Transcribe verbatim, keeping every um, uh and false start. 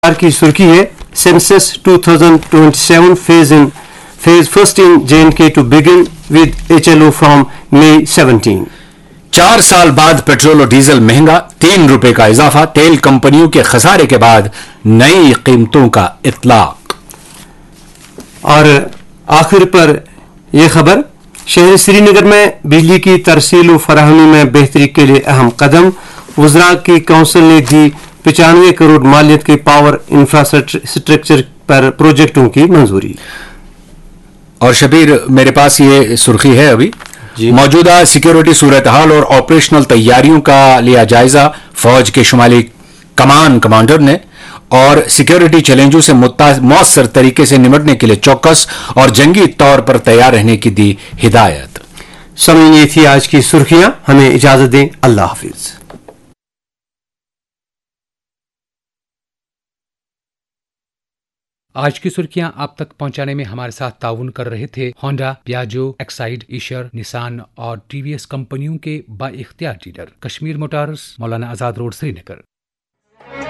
की सुर्खी है census twenty twenty-seven phase in phase first in J and K to begin with H L O from May seventeenth. चार साल बाद petrol और डीजल महंगा, तीन रुपए का इजाफा, तेल कंपनियों के खसारे के बाद नई कीमतों का इतलाक। और आखिर पर यह खबर, शहर श्रीनगर में बिजली की तरसील व फराहमी में बेहतरी के लिए अहम कदम, वज़रा की काउंसिल ने दी पचानवे करोड़ मालियत के पावर इंफ्रास्ट्रक्चर पर प्रोजेक्टों की मंजूरी। और शबीर, मेरे पास ये सुर्खी है अभी, मौजूदा सिक्योरिटी सूरत हाल और ऑपरेशनल तैयारियों का लिया जायजा फौज के शुमाली कमान कमांडर ने, और सिक्योरिटी चैलेंजों से मौसर तरीके से निपटने के लिए चौकस और जंगी तौर पर तैयार रहने की दी हिदायत। समय ये थी आज की सुर्खियां, हमें इजाजत दें, अल्लाह हाफिज। आज की सुर्खियां आप तक पहुंचाने में हमारे साथ ताउन कर रहे थे Honda, Piaggio, Exide, Ishar, Nissan और टीवीएस कंपनियों के बाइख्तियार dealer Kashmir Motors, Maulana Azad road, Srinagar.